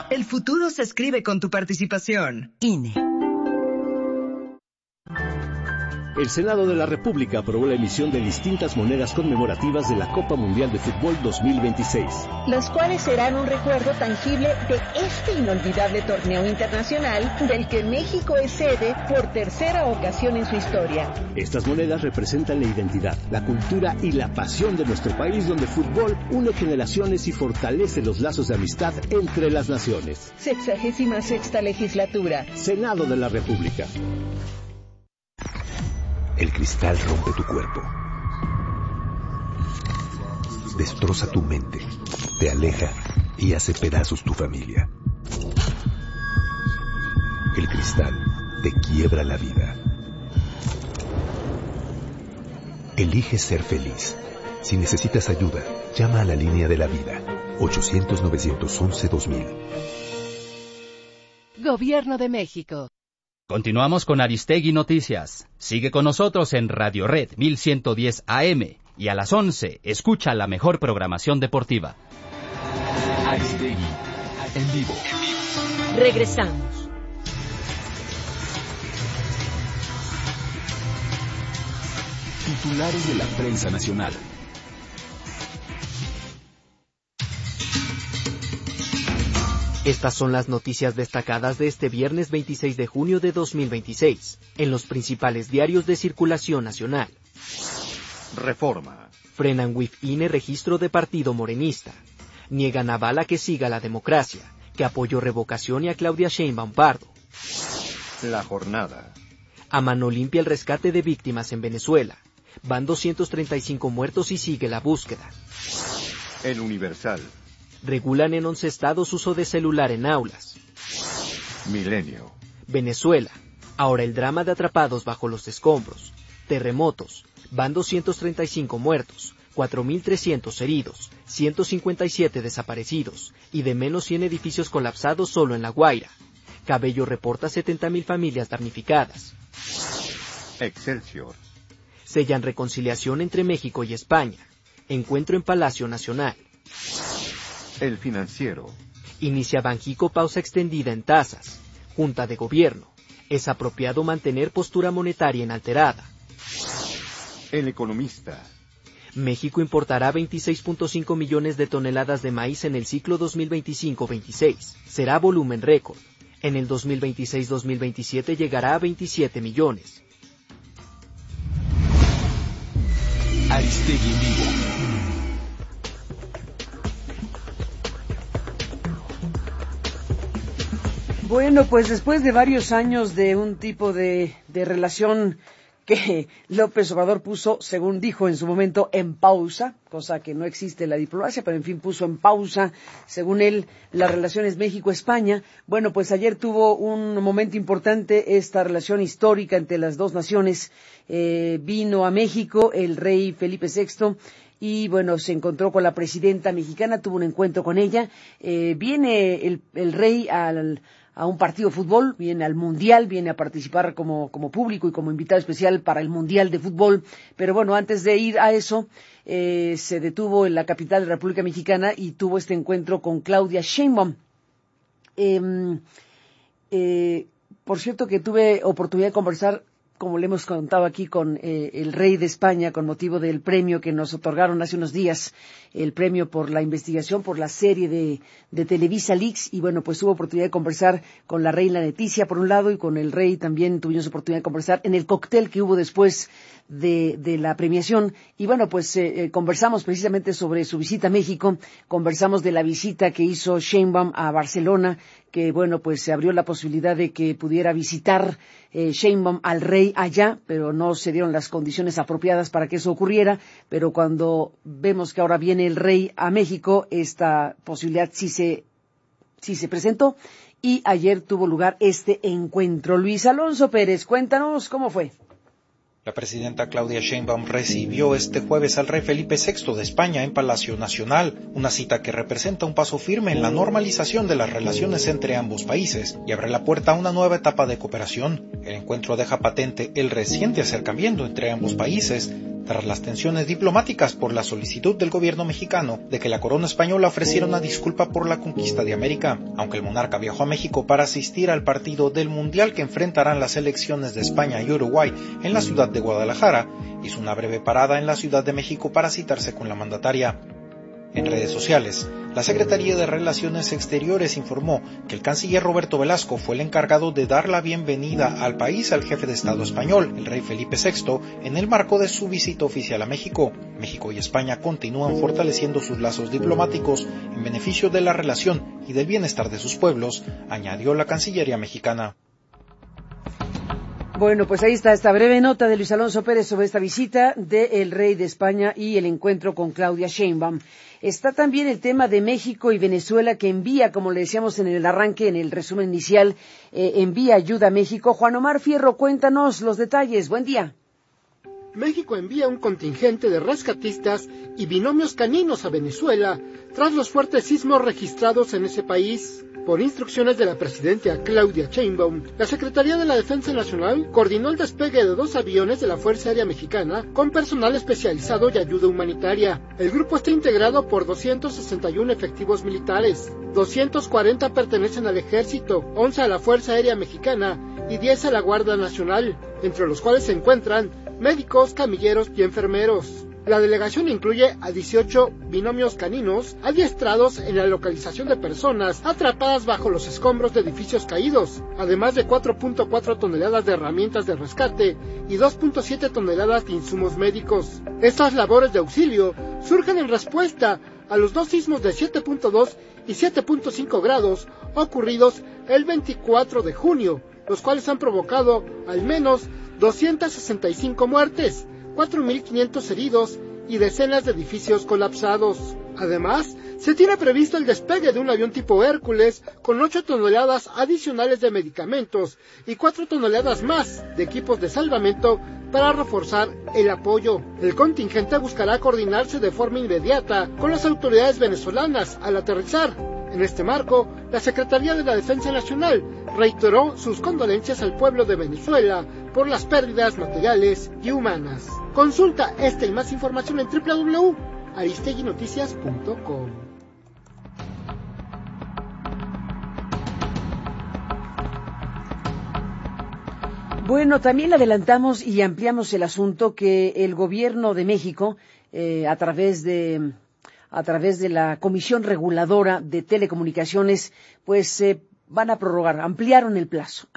El futuro se escribe con tu participación. INE. El Senado de la República aprobó la emisión de distintas monedas conmemorativas de la Copa Mundial de Fútbol 2026. Las cuales serán un recuerdo tangible de este inolvidable torneo internacional del que México es sede por tercera ocasión en su historia. Estas monedas representan la identidad, la cultura y la pasión de nuestro país, donde el fútbol une generaciones y fortalece los lazos de amistad entre las naciones. 66ª legislatura. Senado de la República. El cristal rompe tu cuerpo, destroza tu mente, te aleja y hace pedazos tu familia. El cristal te quiebra la vida. Elige ser feliz. Si necesitas ayuda, llama a la línea de la vida, 800-911-2000. Gobierno de México. Continuamos con Aristegui Noticias. Sigue con nosotros en Radio Red 1110 AM y a las 11 escucha la mejor programación deportiva. Aristegui, en vivo. Regresamos. Titulares de la prensa nacional. Estas son las noticias destacadas de este viernes 26 de junio de 2026, en los principales diarios de circulación nacional. Reforma. Frenan WIF-INE registro de partido morenista. Niegan a Bala que siga la democracia, que apoyó revocación y a Claudia Sheinbaum Pardo. La jornada. A mano limpia el rescate de víctimas en Venezuela. Van 235 muertos y sigue la búsqueda. El Universal. Regulan en 11 estados uso de celular en aulas. Milenio. Venezuela. Ahora el drama de atrapados bajo los escombros. Terremotos. Van 235 muertos, 4.300 heridos, 157 desaparecidos y de menos 100 edificios colapsados solo en La Guaira. Cabello reporta 70.000 familias damnificadas. Excelsior. Sellan reconciliación entre México y España. Encuentro en Palacio Nacional. El Financiero. Inicia Banjico pausa extendida en tasas. Junta de Gobierno. Es apropiado mantener postura monetaria inalterada. El Economista. México importará 26.5 millones de toneladas de maíz en el ciclo 2025-26. Será volumen récord. En el 2026-2027 llegará a 27 millones. Aristegui en vivo. Bueno, pues después de varios años de un tipo de relación que López Obrador puso, según dijo en su momento, en pausa, cosa que no existe en la diplomacia, pero en fin puso en pausa, según él, las relaciones México-España. Bueno, pues ayer tuvo un momento importante esta relación histórica entre las dos naciones. Vino a México el rey Felipe VI y bueno, se encontró con la presidenta mexicana, tuvo un encuentro con ella. Viene el rey a un partido de fútbol, viene al Mundial, viene a participar como público y como invitado especial para el Mundial de Fútbol. Pero bueno, antes de ir a eso, se detuvo en la capital de la República Mexicana y tuvo este encuentro con Claudia Sheinbaum. Por cierto que tuve oportunidad de conversar, como le hemos contado aquí, con el rey de España con motivo del premio que nos otorgaron hace unos días, el premio por la investigación, por la serie de Televisa Leaks, y bueno, pues tuve oportunidad de conversar con la reina Leticia por un lado y con el rey también tuvimos oportunidad de conversar en el cóctel que hubo después de la premiación. Y bueno, pues conversamos precisamente sobre su visita a México, conversamos de la visita que hizo Sheinbaum a Barcelona, que bueno, pues se abrió la posibilidad de que pudiera visitar Sheinbaum al rey allá, pero no se dieron las condiciones apropiadas para que eso ocurriera. Pero cuando vemos que ahora viene el rey a México, esta posibilidad sí se presentó y ayer tuvo lugar este encuentro. Luis Alonso Pérez, cuéntanos cómo fue. La presidenta Claudia Sheinbaum recibió este jueves al rey Felipe VI de España en Palacio Nacional, una cita que representa un paso firme en la normalización de las relaciones entre ambos países y abre la puerta a una nueva etapa de cooperación. El encuentro deja patente el reciente acercamiento entre ambos países, tras las tensiones diplomáticas por la solicitud del gobierno mexicano de que la corona española ofreciera una disculpa por la conquista de América. Aunque el monarca viajó a México para asistir al partido del Mundial que enfrentarán las selecciones de España y Uruguay en la ciudad de Guadalajara, hizo una breve parada en la Ciudad de México para citarse con la mandataria. En redes sociales, la Secretaría de Relaciones Exteriores informó que el canciller Roberto Velasco fue el encargado de dar la bienvenida al país al jefe de Estado español, el rey Felipe VI, en el marco de su visita oficial a México. México y España continúan fortaleciendo sus lazos diplomáticos en beneficio de la relación y del bienestar de sus pueblos, añadió la Cancillería mexicana. Bueno, pues ahí está esta breve nota de Luis Alonso Pérez sobre esta visita del rey de España y el encuentro con Claudia Sheinbaum. Está también el tema de México y Venezuela, que envía, como le decíamos en el arranque, en el resumen inicial, envía ayuda a México. Juan Omar Fierro, cuéntanos los detalles. Buen día. México envía un contingente de rescatistas y binomios caninos a Venezuela tras los fuertes sismos registrados en ese país. Por instrucciones de la presidenta Claudia Sheinbaum, la Secretaría de la Defensa Nacional coordinó el despegue de 2 aviones de la Fuerza Aérea Mexicana con personal especializado y ayuda humanitaria. El grupo está integrado por 261 efectivos militares, 240 pertenecen al Ejército, 11 a la Fuerza Aérea Mexicana y 10 a la Guardia Nacional, entre los cuales se encuentran médicos, camilleros y enfermeros. La delegación incluye a 18 binomios caninos adiestrados en la localización de personas atrapadas bajo los escombros de edificios caídos, además de 4.4 toneladas de herramientas de rescate y 2.7 toneladas de insumos médicos. Estas labores de auxilio surgen en respuesta a los 2 sismos de 7.2 y 7.5 grados ocurridos el 24 de junio, los cuales han provocado al menos 265 muertes, 4.500 heridos y decenas de edificios colapsados. Además, se tiene previsto el despegue de un avión tipo Hércules con 8 toneladas adicionales de medicamentos y 4 toneladas más de equipos de salvamento para reforzar el apoyo. El contingente buscará coordinarse de forma inmediata con las autoridades venezolanas al aterrizar. En este marco, la Secretaría de la Defensa Nacional reiteró sus condolencias al pueblo de Venezuela por las pérdidas materiales y humanas. Consulta esta y más información en www.aristeguinoticias.com. Bueno, también adelantamos y ampliamos el asunto que el gobierno de México, a través de la Comisión Reguladora de Telecomunicaciones, pues van a prorrogar, ampliaron el plazo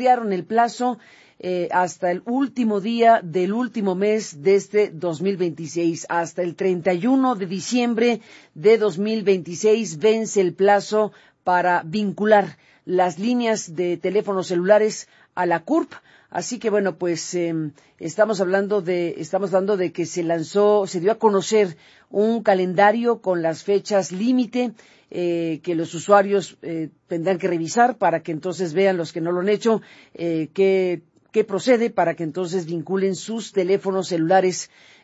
hasta el último día del último mes de este 2026, hasta el 31 de diciembre de 2026 vence el plazo para vincular las líneas de teléfonos celulares a la CURP. Así que bueno, pues estamos hablando de que se dio a conocer un calendario con las fechas límite que los usuarios tendrán que revisar para que entonces vean, los que no lo han hecho, qué procede, para que entonces vinculen sus teléfonos celulares